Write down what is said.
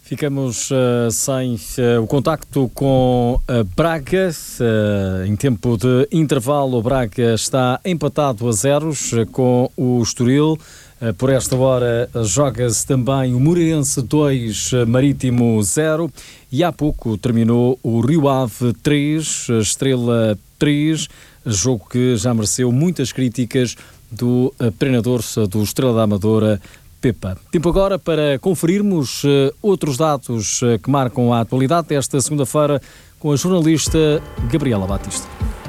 Ficamos sem o contacto com Braga. Em tempo de intervalo, o Braga está empatado a 0 com o Estoril. Por esta hora joga-se também o Moreirense 2, Marítimo 0. E há pouco terminou o Rio Ave 3, Estrela 3. Jogo que já mereceu muitas críticas do treinador do Estrela da Amadora, Pepa. Tempo agora para conferirmos outros dados que marcam a atualidade desta segunda-feira com a jornalista Gabriela Batista.